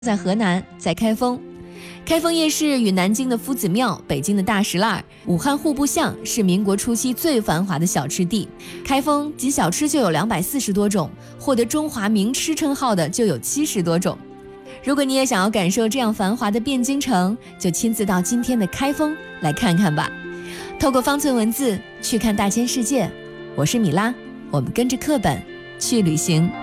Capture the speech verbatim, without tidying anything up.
在河南，在开封。开封夜市与南京的夫子庙、北京的大石烂、武汉户部巷是民国初期最繁华的小吃地。开封仅小吃就有两百四十多种，获得中华名吃称号的就有七十多种。如果你也想要感受这样繁华的汴京城，就亲自到今天的开封来看看吧。透过方寸文字去看大千世界，我是米拉，我们跟着课本去旅行。